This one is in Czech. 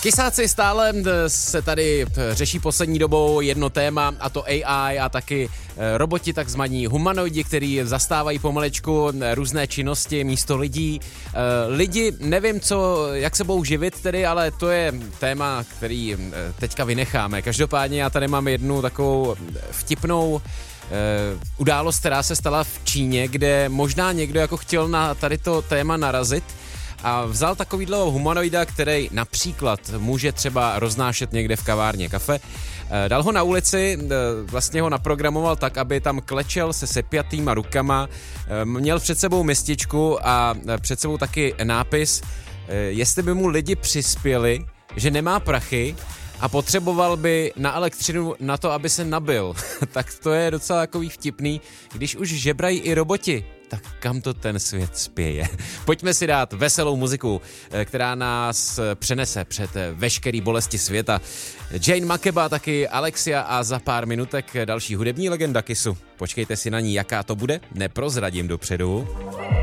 Kysáci, stále se tady řeší poslední dobou jedno téma, a to AI a taky roboti, takzvaní humanoidi, který zastávají pomalečku různé činnosti místo lidí. Lidi, nevím, jak se budou živit tedy, ale to je téma, který teďka vynecháme. Každopádně já tady mám jednu takovou vtipnou událost, která se stala v Číně, kde možná někdo jako chtěl na tady to téma narazit a vzal takovýhle humanoida, který například může třeba roznášet někde v kavárně kafe, dal ho na ulici, vlastně ho naprogramoval tak, aby tam klečel se sepjatýma rukama, měl před sebou mističku a před sebou taky nápis, jestli by mu lidi přispěli, že nemá prachy a potřeboval by na elektřinu na to, aby se nabil. Tak to je docela takový vtipný, když už žebrají i roboti. Tak kam to ten svět spěje? Pojďme si dát veselou muziku, která nás přenese před veškerý bolesti světa. Jane Makeba, taky Alexia a za pár minutek další hudební legenda Kissu. Počkejte si na ní, jaká to bude, neprozradím dopředu.